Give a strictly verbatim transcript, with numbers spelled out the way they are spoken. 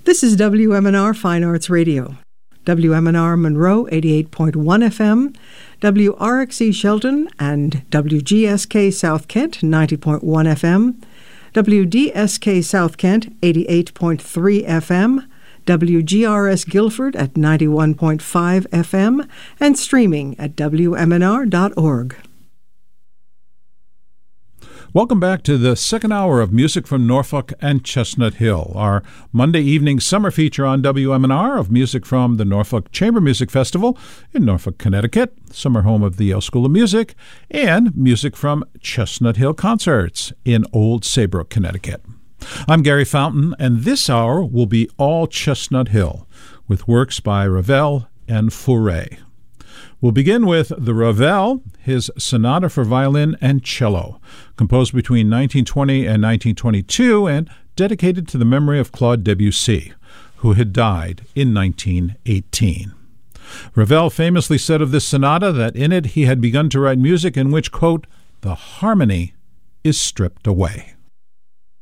This is W M N R Fine Arts Radio. W M N R Monroe eighty-eight point one F M, W R X E Shelton and W G S K South Kent ninety point one F M, W D S K South Kent eighty-eight point three F M, W G R S Guilford at ninety-one point five F M, and streaming at W M N R dot org. Welcome back to the second hour of Music from Norfolk and Chestnut Hill, our Monday evening summer feature on W M N R of music from the Norfolk Chamber Music Festival in Norfolk, Connecticut, summer home of the Yale School of Music, and music from Chestnut Hill Concerts in Old Saybrook, Connecticut. I'm Gary Fountain, and this hour will be all Chestnut Hill, with works by Ravel and Fauré. We'll begin with the Ravel, his Sonata for Violin and Cello, composed between nineteen twenty and nineteen twenty-two and dedicated to the memory of Claude Debussy, who had died in nineteen eighteen. Ravel famously said of this sonata that in it he had begun to write music in which, quote, the harmony is stripped away.